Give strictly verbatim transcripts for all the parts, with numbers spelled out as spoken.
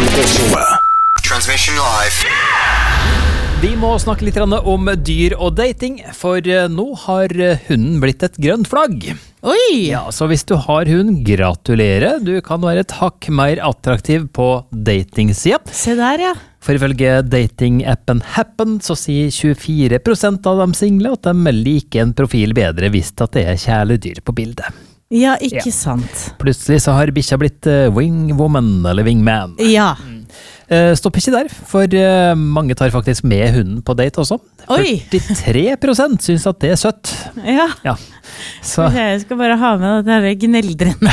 Transmission live. Vi må snakke litt om dyr og dating, for nå har hunden blitt et grønt flagg. Oi! Ja, så hvis du har hund, gratulerer. Du kan være et hakk mer attraktiv på datingsida. Se der, ja. For ifølge datingappen Happen så sier tjuefire prosent av de single at de liker en profil bedre hvis at det er kjæledyr på bildet. Ja, ikke Ja. sant. Plutselig så har bikkja blitt uh, wingwoman eller wingman. Ja. Uh, stopp ikke der, for uh, mange tar faktisk med hunden på date også. Oi! førtitre prosent syns at det er søtt. Ja. Ja. Så, Jeg skal bare ha med det der gneldrende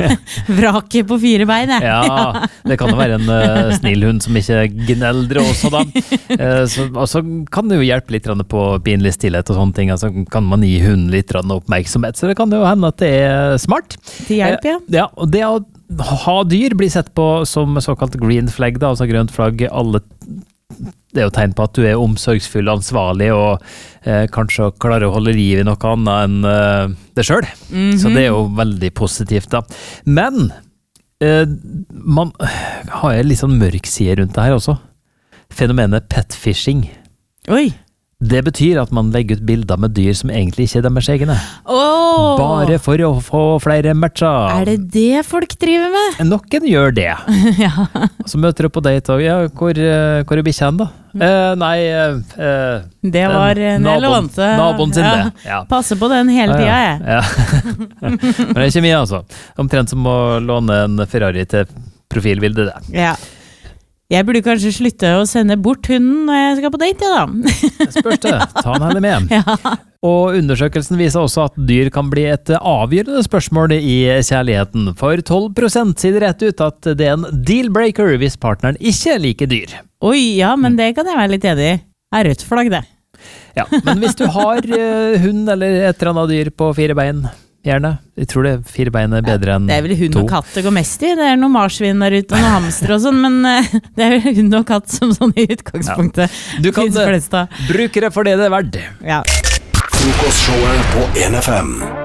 vraket på fire bein, jeg. ja, det kan jo være en uh, snill hund som ikke gneldrer også da. Uh, så, og så kan det jo hjelpe litt på pinlig stillhet og sånne ting. Altså kan man gi hunden litt oppmerksomhet, så det kan jo hende at det er smart. Til hjelp, ja. Uh, ja, og det å ha dyr blir sett på som såkalt green flag, da, altså grønt flagg. Alle, det er jo tegn på at du er omsorgsfull, ansvarlig og eh, kanskje klarer å holde liv i noe annet enn eh, det selv. Mm-hmm. Så det er jo veldig positivt da. Men eh, man har en litt sånn mørk side rundt det her også. Fenomenet petfishing. Oi! Det betyr at man legger ut bilder med dyr som egentlig ikke er deres egne. Åh! Bare for å få flere matcher. Er det det folk driver med? Noen gjør det. Ja. Så møter du på date og, ja, hvor, eh, hvor er bikkjen da? Eh, nei, eh, Det var en jeg naboen, lånte. naboen sin Ja. det. Ja. Passer på den hele tida, jeg. Ja, ja. Men det er ikke mye altså. Omtrent som å låne en Ferrari til profilbildet det. Ja. Jeg burde kanskje slutte å sende bort hunden når jeg skal på date, ja da. Spørs det, ta den heller med. Ja. Og undersøkelsen viser også at dyr kan bli et avgjørende spørsmål i kjærligheten. For tolv prosent sier det rett ut at det er en deal-breaker hvis partneren ikke liker dyr. Oi, ja, men det kan jeg være litt enig i. Er rødt flagg, det. Ja, men hvis du har uh, hund eller et eller annet dyr på fire bein, gjerne. Jeg tror det fire bein er bedre enn to. Det er vel hund og katt det går mest i. Det er noen marsvin der ute og noen hamster og sånn, men uh, det er vel hund og katt som sånn i utgangspunktet. Ja. Du kan finnes flest av. bruke det for det det er verdt. Ja. Frokostshowet på en F M.